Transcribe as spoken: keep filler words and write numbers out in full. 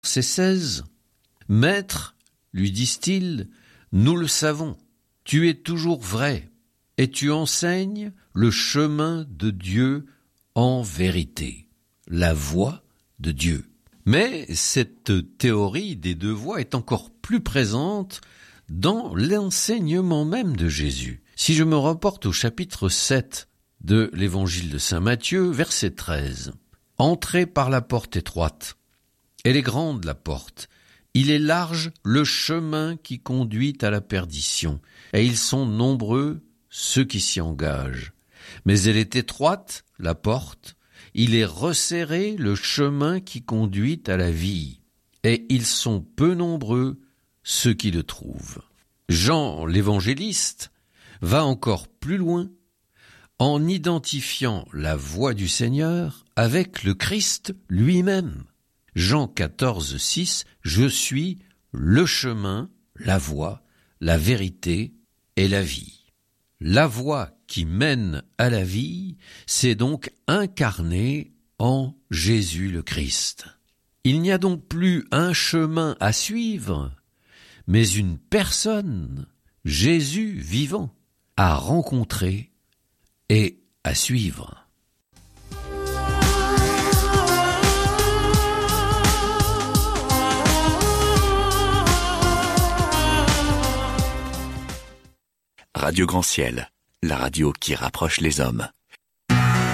Verset seize. Maître, lui disent-ils, nous le savons, tu es toujours vrai, et tu enseignes le chemin de Dieu en vérité, la voie de Dieu. Mais cette théorie des deux voies est encore plus présente dans l'enseignement même de Jésus. Si je me reporte au chapitre sept de l'évangile de saint Matthieu, verset treize. « Entrez par la porte étroite. Elle est grande la porte. Il est large le chemin qui conduit à la perdition, et ils sont nombreux ceux qui s'y engagent. Mais elle est étroite, la porte. Il est resserré le chemin qui conduit à la vie, et ils sont peu nombreux ceux qui le trouvent. » Jean l'évangéliste va encore plus loin en identifiant la voie du Seigneur avec le Christ lui-même. Jean quatorze, six, « Je suis le chemin, la voie, la vérité et la vie. » La voie qui mène à la vie, c'est donc incarné en Jésus le Christ. Il n'y a donc plus un chemin à suivre, mais une personne, Jésus vivant, à rencontrer et à suivre. Radio Grand Ciel, la radio qui rapproche les hommes.